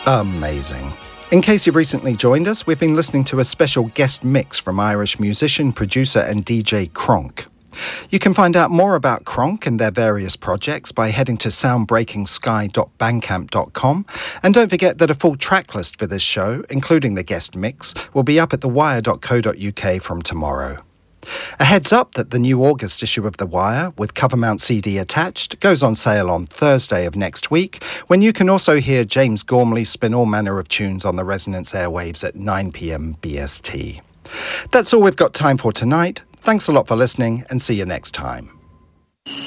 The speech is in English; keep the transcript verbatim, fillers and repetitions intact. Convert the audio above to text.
amazing. In case you've recently joined us, we've been listening to a special guest mix from Irish musician, producer and D J Kronk. You can find out more about Kronk and their various projects by heading to sound breaking sky dot bandcamp dot com, and don't forget that a full track list for this show, including the guest mix, will be up at the wire dot co dot uk from tomorrow. A heads up that the new August issue of The Wire, with cover mount C D attached, goes on sale on Thursday of next week, when you can also hear James Gormley spin all manner of tunes on the Resonance airwaves at nine p.m. B S T. That's all we've got time for tonight. Thanks a lot for listening, and see you next time.